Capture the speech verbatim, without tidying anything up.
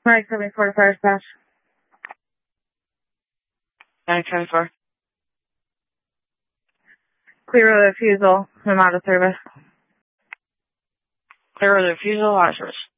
Mike seventy-four to fire dispatch. nine seventy-four. Clear the refusal. I'm out of service. Clear the refusal, out of service.